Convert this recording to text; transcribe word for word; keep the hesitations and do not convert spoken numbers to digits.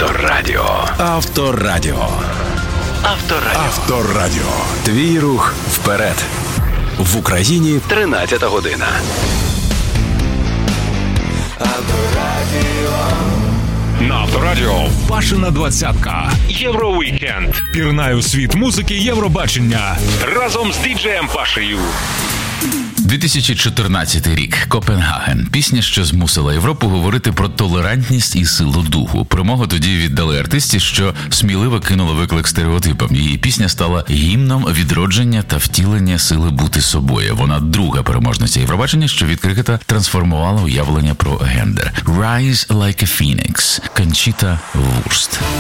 Авторадіо. Авторадіо. Авторадіо. Авторадіо. Твій рух вперед. В Україні тринадцята година. На Авторадіо Пашина двадцятка. Євровікенд. Пірнай у світ музики Євробачення. Разом з діджеєм Пашею. дві тисячі чотирнадцятий рік. Копенгаген. Пісня, що змусила Європу говорити про толерантність і силу духу. Перемогу тоді віддали артисті, що сміливо кинули виклик стереотипам. Її пісня стала гімном відродження та втілення сили бути собою. Вона друга переможниця Євробачення, що відкрито трансформувала уявлення про гендер. Rise like a phoenix. Кончіта Вурст.